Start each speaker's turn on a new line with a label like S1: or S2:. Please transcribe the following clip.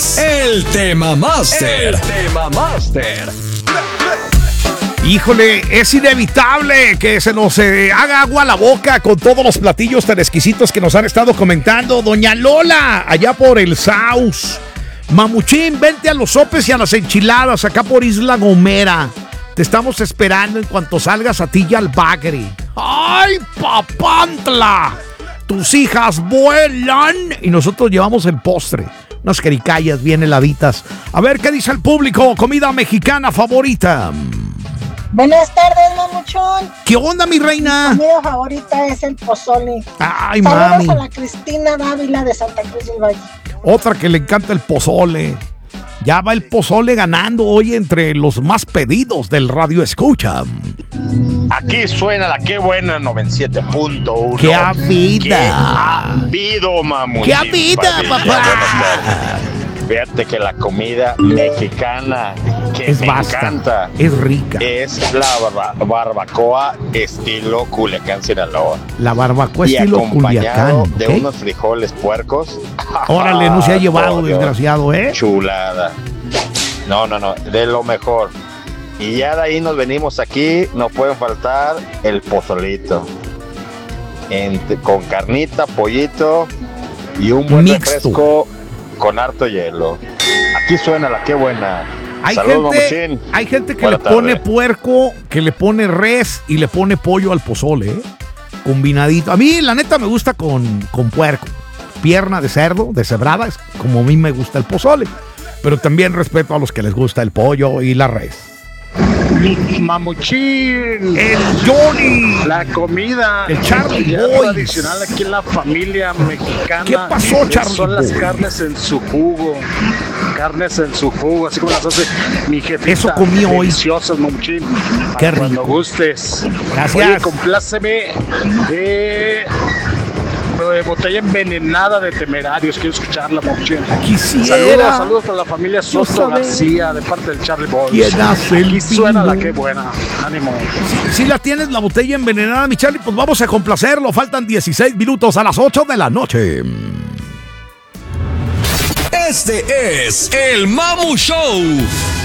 S1: es el Tema Master. El Tema Master.
S2: Híjole, es inevitable que se nos haga agua a la boca con todos los platillos tan exquisitos que nos han estado comentando. Doña Lola, allá por el Saus. Mamuchín, vente a los sopes y a las enchiladas, acá por Isla Gomera. Te estamos esperando en cuanto salgas a ti y al Bagre. ¡Ay, papantla! Tus hijas vuelan y nosotros llevamos el postre. Unas jericayas bien heladitas. A ver, ¿qué dice el público? Comida mexicana favorita.
S3: Buenas tardes, mamuchón.
S2: ¿Qué onda, mi reina?
S3: Mi comida favorita es el pozole.
S2: Ay,
S3: saludos
S2: mami.
S3: a la Cristina Dávila de Santa Cruz del Valle.
S2: Otra que le encanta el pozole. Ya va el pozole ganando hoy entre los más pedidos del Radio Escucha.
S4: Aquí suena la Qué Buena 97.1.
S2: ¡Qué habida!
S4: ¡Qué habido, mamuchín!
S2: ¡Qué habida, papá!
S4: Fíjate que la comida mexicana que
S2: Es
S4: me
S2: vasta,
S4: encanta
S2: es rica.
S4: es la barbacoa estilo Culiacán, Sinaloa.
S2: La barbacoa
S4: Y
S2: estilo
S4: acompañado
S2: Culiacán.
S4: de
S2: ¿ok?
S4: unos frijoles puercos.
S2: Órale, no se ha llevado,
S4: Por Dios,
S2: desgraciado, ¿eh?
S4: Chulada. No, de lo mejor. Y ya de ahí nos venimos aquí, no puede faltar el pozolito. Con carnita, pollito y un buen
S2: Mixto.
S4: refresco con harto hielo. Aquí suena la Qué Buena.
S2: Hay
S4: Saludos,
S2: gente,
S4: mamuchín.
S2: hay gente que
S4: Buena
S2: le pone
S4: tarde.
S2: puerco, que le pone res y le pone pollo al pozole, ¿eh? Combinadito. A mí, la neta, me gusta con puerco. Pierna de cerdo, deshebrada, es como a mí me gusta el pozole. Pero también respeto a los que les gusta el pollo y la res.
S5: Mamuchín,
S2: El Johnny.
S5: la comida
S2: El Charlie
S5: ya
S2: Boy.
S5: tradicional aquí en la familia mexicana.
S2: ¿Qué pasó, Charlie
S5: Son las
S2: Boy?
S5: carnes en su jugo. Carnes en su jugo, así como las hace mi jefita.
S2: Eso comí hoy.
S5: Deliciosas, Mamuchín.
S2: Qué
S5: Para cuando
S2: rico.
S5: gustes.
S2: Gracias.
S5: Oye, compláceme de botella envenenada de Temerarios. Quiero escucharla, Mamuchín.
S2: Quisiera.
S5: Saludos para la familia Soto
S2: saber
S5: García de parte del Charlie Boy.
S2: ¿Quién hace el
S5: Aquí suena la
S2: pino?
S5: Qué Buena. Ánimo.
S2: Si la tienes, la botella envenenada, mi Charlie, pues vamos a complacerlo. Faltan 16 minutos a las 8 de la noche.
S1: Este es el Mamu Show.